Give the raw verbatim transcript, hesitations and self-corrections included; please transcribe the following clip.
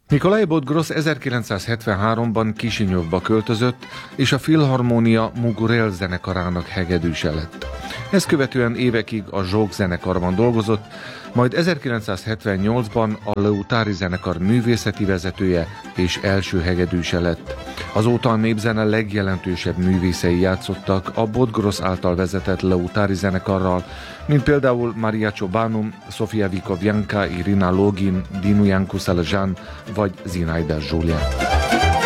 Nikolaj Bodgrosz ezerkilencszázhetvenháromban Kisinyovba költözött, és a Filharmonia Mugurel zenekarának hegedűse lett. Ezt követően évekig a Zsók zenekarban dolgozott, majd ezerkilencszázhetvennyolcban a Leutári zenekar művészeti vezetője és első hegedűse lett. Azóta a népzene legjelentősebb művészei játszottak a Bodgrosz által vezetett Leutári zenekarral, mint például Maria Csobánum, Sofia Vikovianka, Irina Login, Dinu Janku Saljan vagy Zinaida Zsulia.